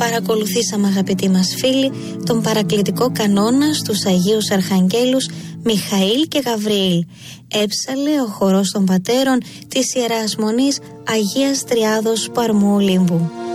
Παρακολουθήσαμε, αγαπητοί μας φίλοι, τον παρακλητικό κανόνα στους Αγίους Αρχαγγέλους Μιχαήλ και Γαβριήλ. Έψαλε ο χορός των πατέρων της Ιεράς Μονής Αγίας Τριάδος Παρμού Ολύμπου.